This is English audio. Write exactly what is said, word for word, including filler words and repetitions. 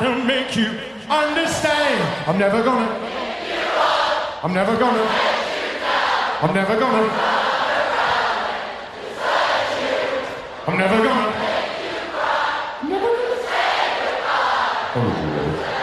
to make you understand. I'm never gonna. I'm never gonna. I'm never gonna. I'm never gonna. Never gonna say goodbye.